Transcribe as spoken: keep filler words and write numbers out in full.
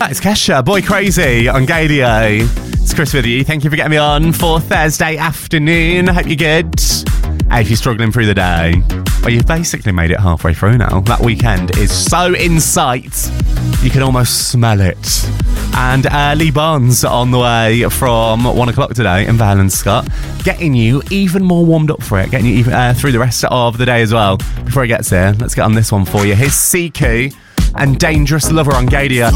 That is Kesha, Boy Crazy on Gadio. It's Chris with you. Thank you for getting me on for Thursday afternoon. Hope you're good. Hey, if you're struggling through the day, well, you've basically made it halfway through now. That weekend is so in sight, you can almost smell it. And uh, Lee Barnes on the way from one o'clock today in Vale and Scott, getting you even more warmed up for it, getting you even uh, through the rest of the day as well. Before he gets here, let's get on this one for you. Here's Siku and Dangerous Lover on Gadio.